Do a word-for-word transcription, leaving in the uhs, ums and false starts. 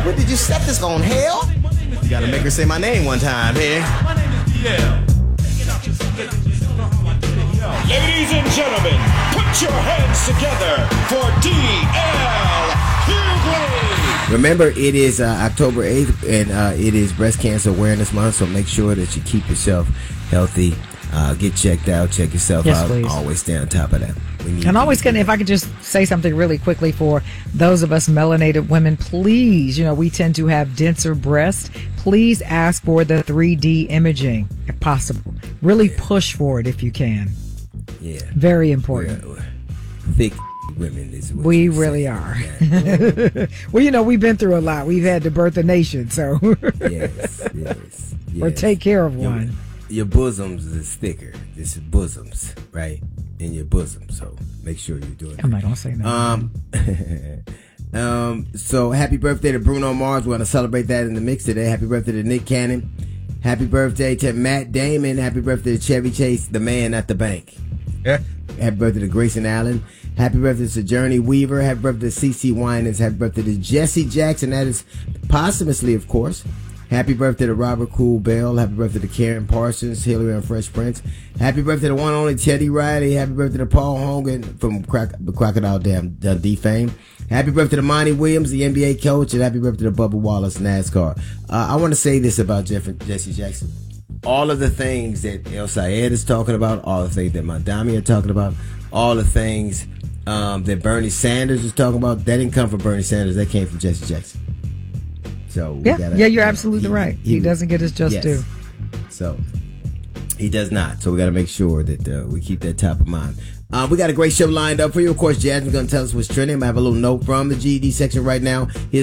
What did you set this on, hell? You gotta make her say my name one time, here. Ladies and gentlemen, put your hands together for D L Hughley. Remember, it is uh, October eighth, and uh, it is Breast Cancer Awareness Month, so make sure that you keep yourself healthy. Uh, get checked out, check yourself yes, out. Please. Always stay on top of that. We need and always going to, if I could just say something really quickly for those of us melanated women, please, you know, we tend to have denser breasts. Please ask for the three D imaging if possible. Really yeah. push for it if you can. Yeah. Very important. We're, we're thick women is what we you really say. are. Yeah. Well, you know, we've been through a lot. We've had to birth a nation, so. yes, yes, yes. Or take care of your, one. Your bosoms is thicker. This is bosoms, right? In your bosom. So make sure you're doing it. I'm not going to say no. Um, um, so happy birthday to Bruno Mars. We're going to celebrate that in the mix today. Happy birthday to Nick Cannon. Happy birthday to Matt Damon. Happy birthday to Chevy Chase, the man at the bank. Yeah. Happy birthday to Grayson Allen. Happy birthday to Journey Weaver. Happy birthday to CeCe Winans. Happy birthday to Jesse Jackson. That is posthumously, of course. Happy birthday to Robert Cool Bell. Happy birthday to Karen Parsons, Hillary and Fresh Prince. Happy birthday to one and only Teddy Riley. Happy birthday to Paul Hogan from Croc- Crocodile Dam Dundee fame. Happy birthday to Monty Williams, the N B A coach, and happy birthday to Bubba Wallace, NASCAR. Uh, I want to say this about Jeff and Jesse Jackson. All of the things that El Sayed is talking about, all the things that Madami are talking about, all the things um, that Bernie Sanders is talking about, that didn't come from Bernie Sanders. That came from Jesse Jackson. So we yeah, gotta, yeah, you're you know, absolutely he, right. He, he doesn't get his just yes. due. So he does not. So we got to make sure that uh, we keep that top of mind. Uh, we got a great show lined up for you. Of course, Jasmine's going to tell us what's trending. I have a little note from the G E D section right now. Here's